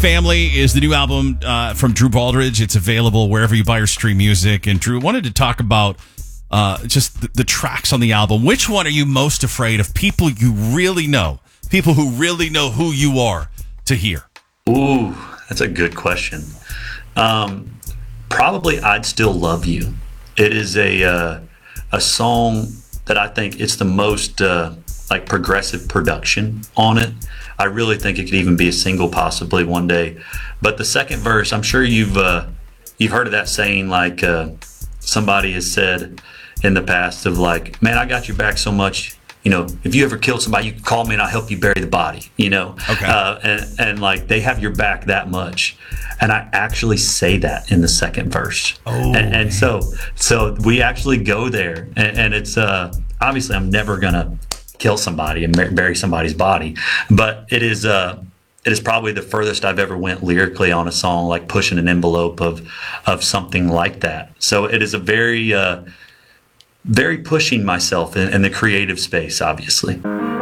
Family is the new album from Drew Baldridge. It's available wherever you buy or stream music. And Drew, wanted to talk about just the tracks on the album. Which one are you most afraid of people you really know, people who really know who you are, to hear? Ooh, that's a good question. Probably I'd Still Love You. It is a song that I think it's the most like progressive production on it. I really think it could even be a single possibly one day. But the second verse, I'm sure you've heard of that saying, like somebody has said in the past of like, man, I got your back so much. You know, if you ever killed somebody, you can call me and I'll help you bury the body, you know? Okay. And like they have your back that much. And I actually say that in the second verse. Oh, and so we actually go there, and it's obviously I'm never gonna kill somebody and bury somebody's body, but it is probably the furthest I've ever went lyrically on a song, like pushing an envelope of something like that. So it is a very pushing myself in the creative space, obviously.